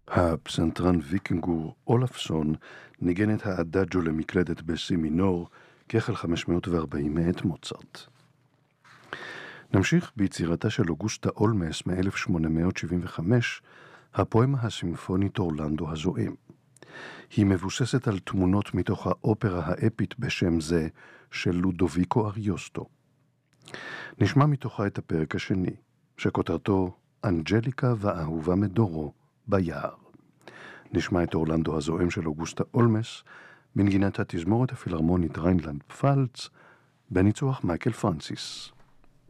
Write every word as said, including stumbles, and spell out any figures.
הפסנתרן ויקינגור אולפסון ניגן את האדאג'ו למקלדת בסי מינור, כחל חמש מאות וארבעים מאת מוצרט. נמשיך ביצירתה של אוגוסטה אולמס מ-אלף שמונה מאות שבעים וחמש, הפואמה הסימפונית אורלנדו הזועם. היא מבוססת על תמונות מתוך האופרה האפית בשם זה של לודוביקו אריוסטו. נשמע מתוכה את הפרק השני, שכותרתו אנג'ליקה והאהובה מדורו ביער. נשמע את אורלנדו הזועם של אוגוסטה אולמס, בנגינת התזמורת הפילהרמונית ריינלנד פפלץ, בניצוח מייקל פרנסיס.